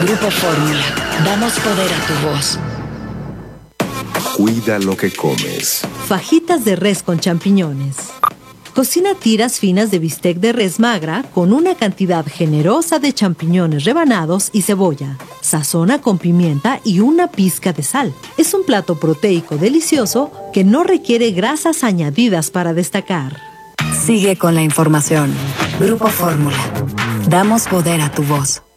Grupo Fórmula. Damos poder a tu voz. Cuida lo que comes. Fajitas de res con champiñones. Cocina tiras finas de bistec de res magra con una cantidad generosa de champiñones rebanados y cebolla. Sazona con pimienta y una pizca de sal. Es un plato proteico delicioso que no requiere grasas añadidas para destacar. Sigue con la información. Grupo Fórmula. Damos poder a tu voz.